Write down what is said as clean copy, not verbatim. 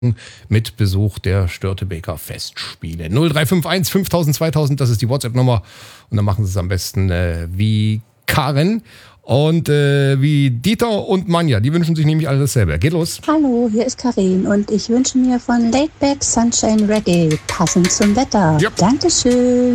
mit Besuch der Störtebeker Festspiele. 0351 5000 2000, das ist die WhatsApp-Nummer. Und dann machen Sie es am besten wie Karen und wie Dieter und Manja. Die wünschen sich nämlich alle dasselbe. Geht los. Hallo, hier ist Karin und ich wünsche mir von Laidback Sunshine Reggae passend zum Wetter. Ja. Dankeschön.